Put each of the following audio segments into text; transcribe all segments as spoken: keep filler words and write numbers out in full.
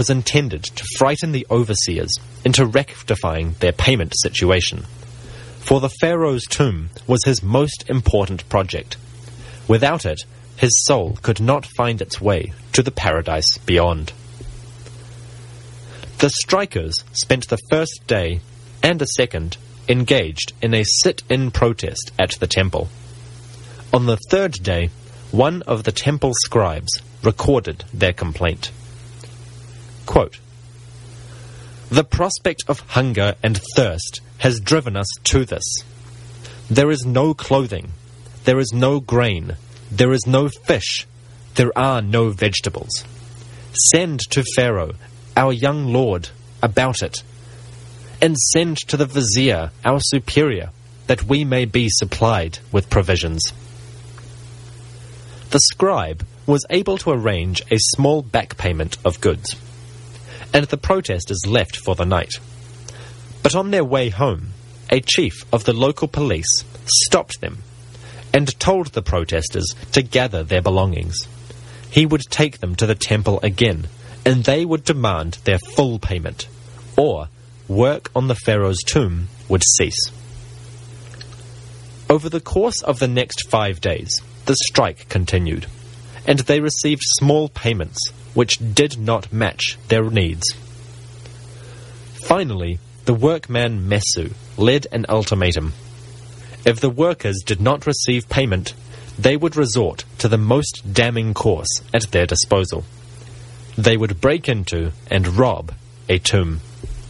was intended to frighten the overseers into rectifying their payment situation, for the pharaoh's tomb was his most important project. Without it, his soul could not find its way to the paradise beyond. The strikers spent the first day and a second engaged in a sit-in protest at the temple. On the third day, one of the temple scribes recorded their complaint. Quote, "The prospect of hunger and thirst has driven us to this. There is no clothing, there is no grain, there is no fish, there are no vegetables. Send to Pharaoh, our young lord, about it, and send to the vizier, our superior, that we may be supplied with provisions." The scribe was able to arrange a small back payment of goods, and the protesters left for the night. But on their way home, a chief of the local police stopped them and told the protesters to gather their belongings. He would take them to the temple again, and they would demand their full payment, or work on the pharaoh's tomb would cease. Over the course of the next five days, the strike continued, and they received small payments which did not match their needs. Finally, the workman Mesu led an ultimatum. If the workers did not receive payment, they would resort to the most damning course at their disposal. They would break into and rob a tomb.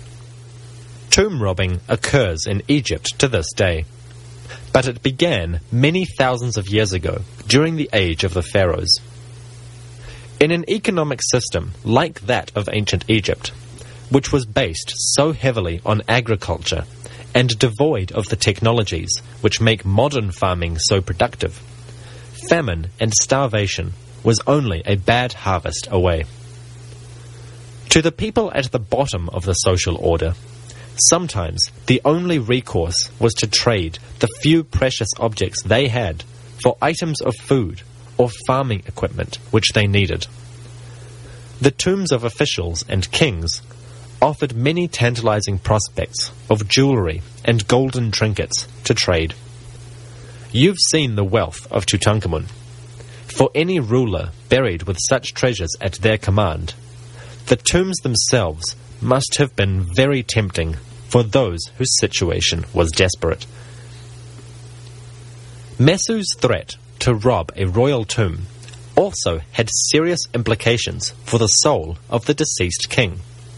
Tomb robbing occurs in Egypt to this day, but it began many thousands of years ago during the age of the pharaohs. In an economic system like that of ancient Egypt, which was based so heavily on agriculture and devoid of the technologies which make modern farming so productive, famine and starvation was only a bad harvest away. To the people at the bottom of the social order, sometimes the only recourse was to trade the few precious objects they had for items of food or farming equipment which they needed. The tombs of officials and kings offered many tantalizing prospects of jewelry and golden trinkets to trade. You've seen the wealth of Tutankhamun. For any ruler buried with such treasures at their command, the tombs themselves must have been very tempting for those whose situation was desperate. Mesu's threat to rob a royal tomb also had serious implications for the soul of the deceased king.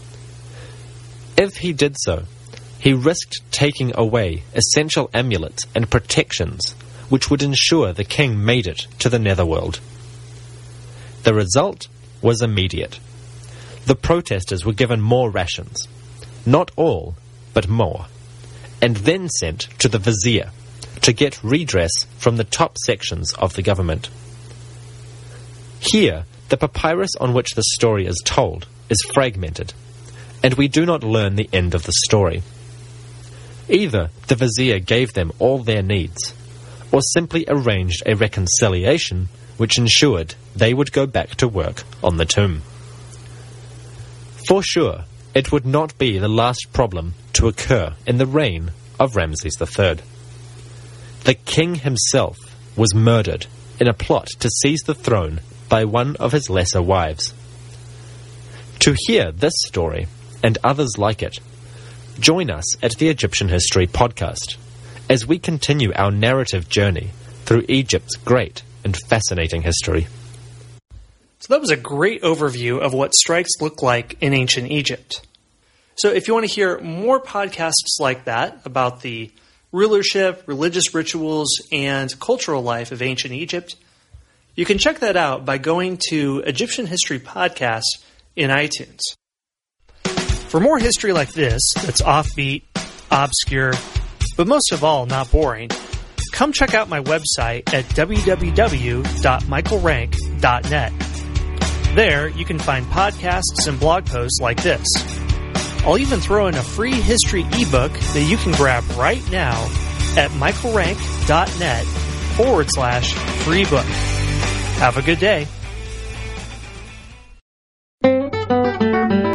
If he did so, he risked taking away essential amulets and protections which would ensure the king made it to the netherworld. The result was immediate. The protesters were given more rations, not all, but more, and then sent to the vizier to get redress from the top sections of the government. Here, the papyrus on which the story is told is fragmented, and we do not learn the end of the story. Either the vizier gave them all their needs, or simply arranged a reconciliation which ensured they would go back to work on the tomb. For sure, it would not be the last problem to occur in the reign of Ramses the Third. The king himself was murdered in a plot to seize the throne by one of his lesser wives. To hear this story, and others like it, join us at the Egyptian History Podcast as we continue our narrative journey through Egypt's great and fascinating history. So that was a great overview of what strikes look like in ancient Egypt. So if you want to hear more podcasts like that about the rulership, religious rituals, and cultural life of ancient Egypt, you can check that out by going to Egyptian History Podcast in iTunes. For more history like this, that's offbeat, obscure, but most of all, not boring, come check out my website at w w w dot michael rank dot net. There, you can find podcasts and blog posts like this. I'll even throw in a free history ebook that you can grab right now at michaelrank.net forward slash free book. Have a good day.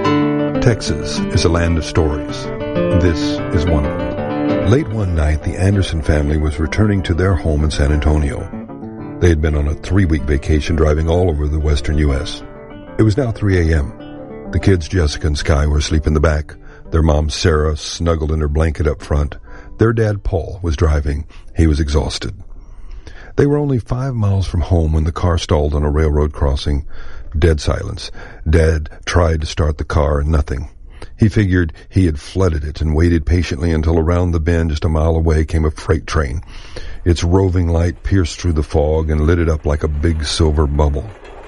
Texas is a land of stories. This is one of them. Late one night, the Anderson family was returning to their home in San Antonio. They had been on a three-week vacation driving all over the western U S It was now three a.m. The kids, Jessica and Sky, were asleep in the back. Their mom, Sarah, snuggled in her blanket up front. Their dad, Paul, was driving. He was exhausted. They were only five miles from home when the car stalled on a railroad crossing. Dead silence. Dad tried to start the car and nothing. He figured he had flooded it and waited patiently until around the bend just a mile away came a freight train. Its roving light pierced through the fog and lit it up like a big silver bubble.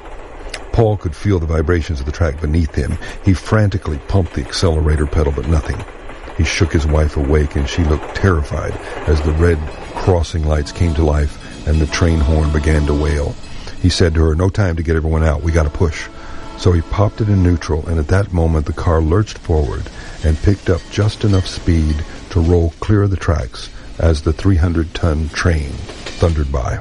Paul could feel the vibrations of the track beneath him. He frantically pumped the accelerator pedal, but nothing. He shook his wife awake, and she looked terrified as the red crossing lights came to life and the train horn began to wail. He said to her, "No time to get everyone out. We got to push." So he popped it in neutral, and at that moment the car lurched forward and picked up just enough speed to roll clear of the tracks as the three hundred ton train thundered by.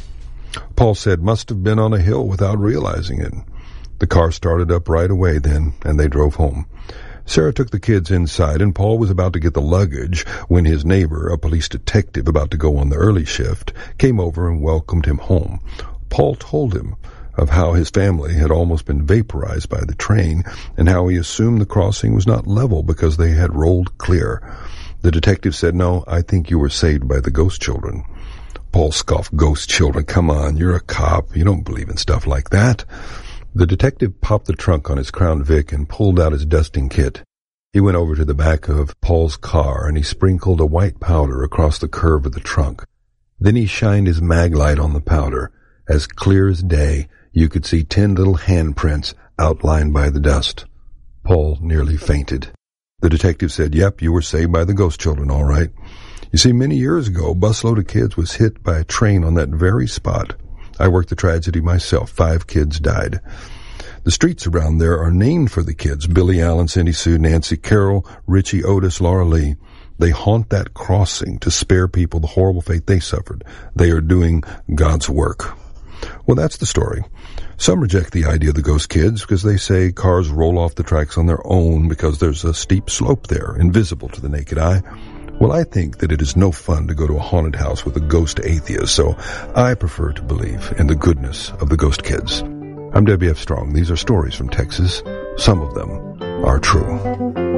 Paul said, "Must have been on a hill without realizing it." The car started up right away then, and they drove home. Sarah took the kids inside, and Paul was about to get the luggage when his neighbor, a police detective about to go on the early shift, came over and welcomed him home. Paul told him of how his family had almost been vaporized by the train and how he assumed the crossing was not level because they had rolled clear. The detective said, "No, I think you were saved by the ghost children." Paul scoffed. "Ghost children? Come on, you're a cop. You don't believe in stuff like that." The detective popped the trunk on his Crown Vic and pulled out his dusting kit. He went over to the back of Paul's car and he sprinkled a white powder across the curve of the trunk. Then he shined his mag light on the powder. As clear as day, you could see ten little handprints outlined by the dust. Paul nearly fainted. The detective said, "Yep, you were saved by the ghost children, all right. You see, many years ago, a busload of kids was hit by a train on that very spot. I worked the tragedy myself. Five kids died. The streets around there are named for the kids: Billy Allen, Cindy Sue, Nancy Carroll, Richie Otis, Laura Lee. They haunt that crossing to spare people the horrible fate they suffered. They are doing God's work." Well, that's the story. Some reject the idea of the ghost kids because they say cars roll off the tracks on their own because there's a steep slope there, invisible to the naked eye. Well, I think that it is no fun to go to a haunted house with a ghost atheist, so I prefer to believe in the goodness of the ghost kids. I'm W F Strong. These are stories from Texas. Some of them are true.